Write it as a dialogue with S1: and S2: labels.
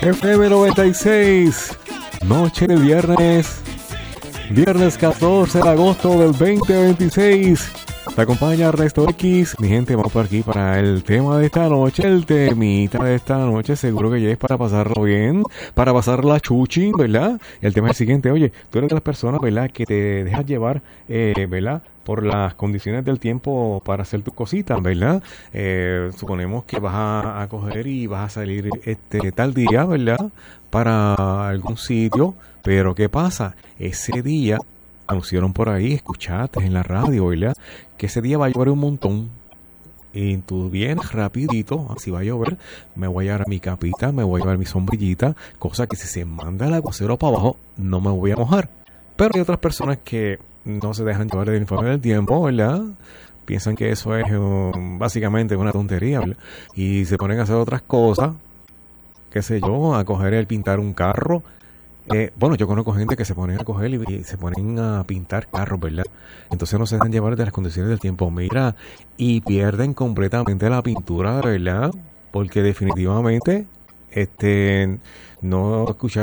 S1: FM 96, noche de viernes 14 de agosto del 2026. Te acompaña Ernesto X. Mi gente, vamos por aquí para el tema de esta noche, el temita de esta noche. Seguro que ya es para pasarlo bien, para pasarla chuchi, ¿verdad? El tema es el siguiente. Oye, tú eres de las personas, ¿verdad?, que te dejas llevar, ¿verdad?, por las condiciones del tiempo para hacer tus cositas, ¿verdad? Suponemos que vas a coger y vas a salir tal día, ¿verdad?, para algún sitio. Pero ¿qué pasa? Ese día anunciaron por ahí, escuchaste en la radio, ¿verdad?, que ese día va a llover un montón. Y tú vienes rapidito, si va a llover, me voy a llevar mi capita, me voy a llevar mi sombrillita, cosa que si se manda el aguacero para abajo, no me voy a mojar. Pero hay otras personas que no se dejan llevar del informe del tiempo, ¿verdad? Piensan que eso es básicamente una tontería, ¿verdad? Y se ponen a hacer otras cosas, qué sé yo, a coger el pintar un carro. Bueno, yo conozco gente que se ponen a coger y se ponen a pintar carros, ¿verdad? Entonces no se dejan llevar de las condiciones del tiempo, mira, y pierden completamente la pintura, ¿verdad? Porque definitivamente no escuché